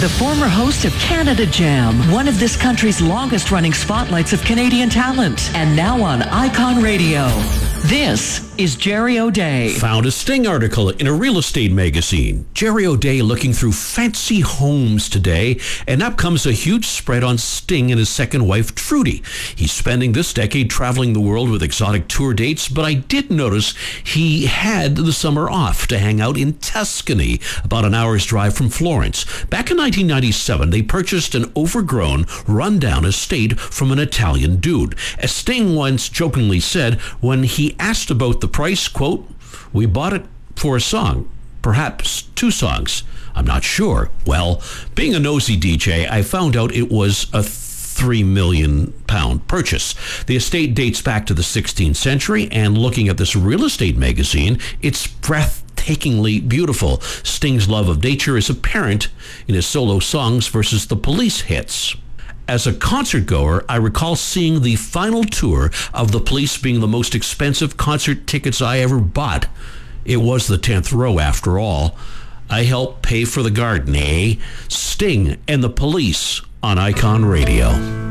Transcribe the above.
the former host of Canada Jam, one of this country's longest-running spotlights of Canadian talent, and now on Icon Radio. This is Jerry O'Day. Found a Sting article in a real estate magazine. Jerry O'Day looking through fancy homes today, and up comes a huge spread on Sting and his second wife, Trudy. He's spending this decade traveling the world with exotic tour dates, but I did notice he had the summer off to hang out in Tuscany, about an hour's drive from Florence. Back in 1997, they purchased an overgrown, run-down estate from an Italian dude. As Sting once jokingly said when he asked about the price, quote, "We bought it for a song, perhaps 2 songs. I'm not sure." Well, being a nosy DJ, I found out it was a £3 million purchase. The estate dates back to the 16th century, and looking at this real estate magazine, it's breathtakingly beautiful. Sting's love of nature is apparent in his solo songs versus the Police hits. As a concert goer, I recall seeing the final tour of the Police being the most expensive concert tickets I ever bought. It was the 10th row after all. I helped pay for the garden, eh? Sting and the Police on Icon Radio.